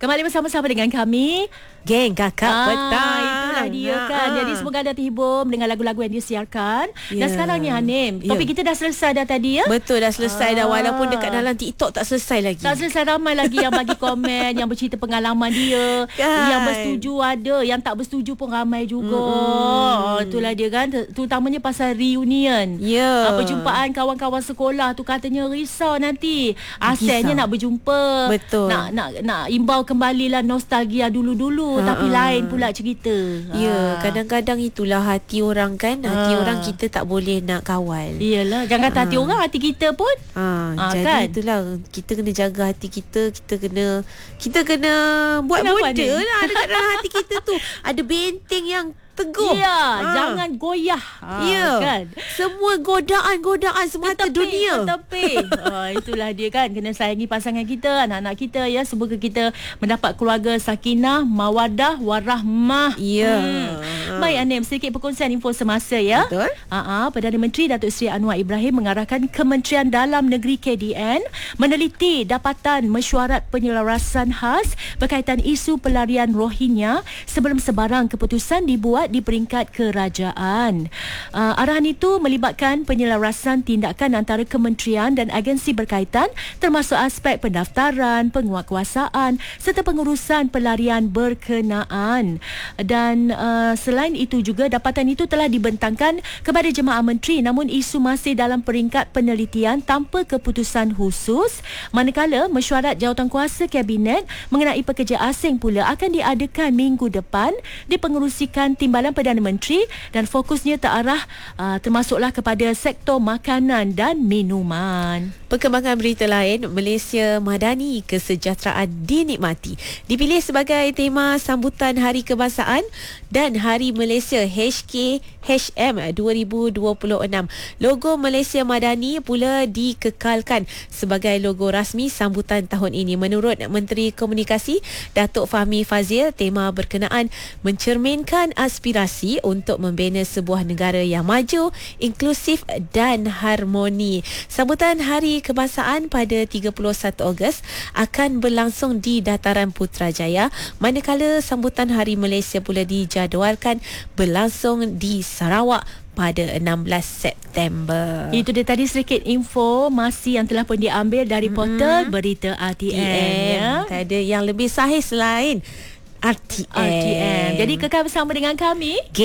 Kembali bersama-sama dengan kami, Geng Kakak Petang. Itulah dia kan. Jadi semoga anda terhibur dengan lagu-lagu yang disiarkan. Dan sekarang ni Hanim, topik kita dah selesai dah tadi ya. Betul, dah selesai dah. Walaupun dekat dalam TikTok tak selesai lagi. Tak selesai, ramai lagi yang bagi komen, yang bercerita pengalaman dia kan. Yang bersetuju ada, yang tak bersetuju pun ramai juga. Itulah dia kan. Terutamanya pasal reunion. Perjumpaan kawan-kawan sekolah tu katanya risau nanti. Asalnya nak berjumpa. Betul. Nak imbau kembalilah nostalgia dulu-dulu. Tapi lain pula cerita. Ya, kadang-kadang itulah hati orang kan. Hati orang kita tak boleh nak kawal. Iyalah, jangan kata hati orang, hati kita pun. Jadi kan? itulah, kita kena jaga hati kita. Kita kena buat benda lah dekat dalam hati kita tu. Ada benteng yang teguh. Jangan goyah. Kan? Semua godaan semata dunia. Itulah dia kan. Kena sayangi pasangan kita, anak-anak kita ya. Semoga kita mendapat keluarga sakinah, mawadah, warahmah. Baik Anim, sedikit perkongsian info semasa ya. Betul. Perdana Menteri Datuk Seri Anwar Ibrahim mengarahkan Kementerian Dalam Negeri KDN meneliti dapatan mesyuarat penyelarasan khas berkaitan isu pelarian Rohingya sebelum sebarang keputusan dibuat di peringkat kerajaan. Arahan itu melibatkan penyelarasan tindakan antara kementerian dan agensi berkaitan termasuk aspek pendaftaran, penguatkuasaan serta pengurusan pelarian berkenaan. Dan selain itu juga dapatan itu telah dibentangkan kepada jemaah menteri, namun isu masih dalam peringkat penelitian tanpa keputusan khusus, manakala mesyuarat jawatankuasa kabinet mengenai pekerja asing pula akan diadakan minggu depan di pengerusikan Timbalan Perdana Menteri dan fokusnya terarah termasuklah kepada sektor makanan dan minuman. Perkembangan berita lain, Malaysia Madani Kesejahteraan dinikmati dipilih sebagai tema sambutan Hari Kebangsaan dan Hari Malaysia HKHM 2026. Logo Malaysia Madani pula dikekalkan sebagai logo rasmi sambutan tahun ini. Menurut Menteri Komunikasi Datuk Fahmi Fazil, tema berkenaan mencerminkan aspirasi untuk membina sebuah negara yang maju, inklusif dan harmoni. Sambutan Hari Kebangsaan pada 31 Ogos akan berlangsung di Dataran Putrajaya, manakala sambutan Hari Malaysia pula dijadualkan berlangsung di Sarawak pada 16 September. Itu dia tadi sedikit informasi yang telah pun diambil dari portal Berita RTM. Tak ada yang lebih sahih selain RTM. Jadi kekal bersama dengan kami.